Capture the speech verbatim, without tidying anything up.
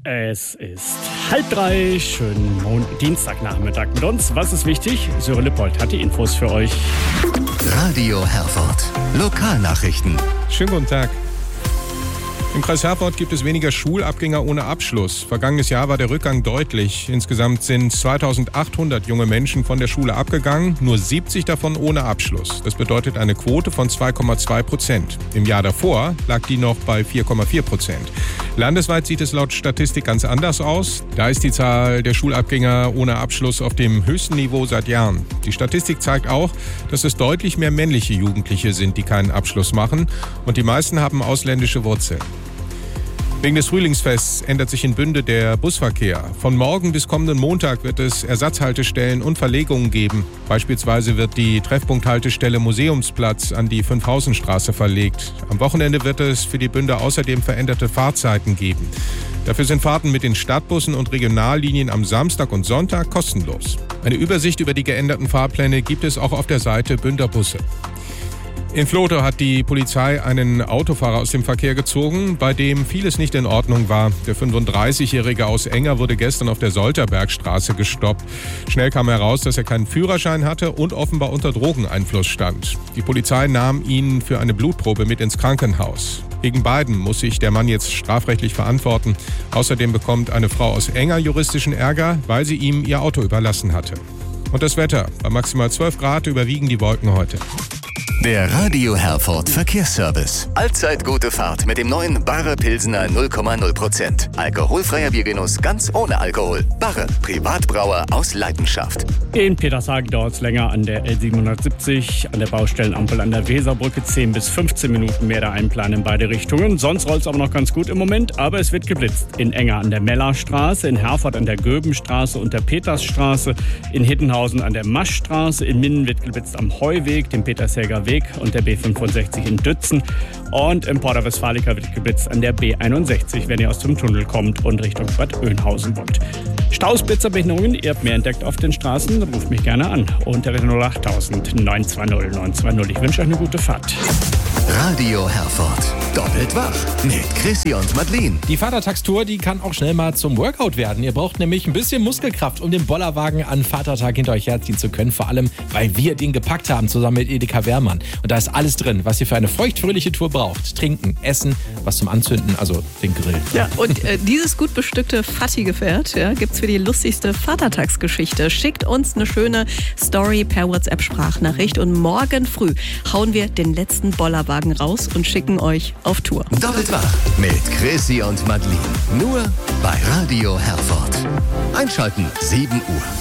Es ist halb drei, schönen Mon- Dienstagnachmittag mit uns. Was ist wichtig? Sören Lippold hat die Infos für euch. Radio Herford. Lokalnachrichten. Schönen guten Tag. Im Kreis Herford gibt es weniger Schulabgänger ohne Abschluss. Vergangenes Jahr war der Rückgang deutlich. Insgesamt sind zweitausendachthundert junge Menschen von der Schule abgegangen, nur siebzig davon ohne Abschluss. Das bedeutet eine Quote von zwei Komma zwei Prozent. Im Jahr davor lag die noch bei vier Komma vier Prozent. Landesweit sieht es laut Statistik ganz anders aus. Da ist die Zahl der Schulabgänger ohne Abschluss auf dem höchsten Niveau seit Jahren. Die Statistik zeigt auch, dass es deutlich mehr männliche Jugendliche sind, die keinen Abschluss machen. Und die meisten haben ausländische Wurzeln. Wegen des Frühlingsfests ändert sich in Bünde der Busverkehr. Von morgen bis kommenden Montag wird es Ersatzhaltestellen und Verlegungen geben. Beispielsweise wird die Treffpunkthaltestelle Museumsplatz an die Fünfhausenstraße verlegt. Am Wochenende wird es für die Bünder außerdem veränderte Fahrzeiten geben. Dafür sind Fahrten mit den Stadtbussen und Regionallinien am Samstag und Sonntag kostenlos. Eine Übersicht über die geänderten Fahrpläne gibt es auch auf der Seite Bünder Busse. In Vlotho hat die Polizei einen Autofahrer aus dem Verkehr gezogen, bei dem vieles nicht in Ordnung war. Der fünfunddreißigjährige aus Enger wurde gestern auf der Solterbergstraße gestoppt. Schnell kam heraus, dass er keinen Führerschein hatte und offenbar unter Drogeneinfluss stand. Die Polizei nahm ihn für eine Blutprobe mit ins Krankenhaus. Gegen beiden muss sich der Mann jetzt strafrechtlich verantworten. Außerdem bekommt eine Frau aus Enger juristischen Ärger, weil sie ihm ihr Auto überlassen hatte. Und das Wetter. Bei maximal zwölf Grad überwiegen die Wolken heute. Der Radio Herford Verkehrsservice. Allzeit gute Fahrt mit dem neuen Barre Pilsener null Komma null Prozent. Alkoholfreier Biergenuss ganz ohne Alkohol. Barre, Privatbrauer aus Leidenschaft. In Petershagen dauert es länger an der L siebenhundertsiebzig, an der Baustellenampel an der Weserbrücke zehn bis fünfzehn Minuten mehr der Einplan in beide Richtungen. Sonst rollt es aber noch ganz gut im Moment, aber es wird geblitzt. In Enger an der Mellerstraße, in Herford an der Göbenstraße und der Petersstraße, in Hittenhausen an der Maschstraße, in Minden wird geblitzt am Heuweg, dem Petershäger Weg und der B fünfundsechzig in Dützen. Und im Porta Westfalica wird geblitzt an der B einundsechzig, wenn ihr aus dem Tunnel kommt und Richtung Bad Oeynhausen wollt. Staus, Blitzerbehinderungen, ihr habt mehr entdeckt auf den Straßen, ruft mich gerne an. Unter null acht neun zwei null neun zwei null. Ich wünsche euch eine gute Fahrt. Radio Herford. Doppelt wach mit Chrissy und Madeleine. Die Vatertagstour, die kann auch schnell mal zum Workout werden. Ihr braucht nämlich ein bisschen Muskelkraft, um den Bollerwagen an Vatertag hinter euch herziehen zu können. Vor allem, weil wir den gepackt haben, zusammen mit Edeka Wehrmann. Und da ist alles drin, was ihr für eine feuchtfröhliche Tour braucht. Trinken, Essen, was zum Anzünden, also den Grill. Ja, und äh, dieses gut bestückte Fatti-Gefährt ja, gibt's für die lustigste Vatertagsgeschichte. Schickt uns eine schöne Story per WhatsApp-Sprachnachricht und morgen früh hauen wir den letzten Bollerwagen raus und schicken euch auf Tour. Doppelt wach mit Chrissy und Madeleine. Nur bei Radio Herford. Einschalten, sieben Uhr.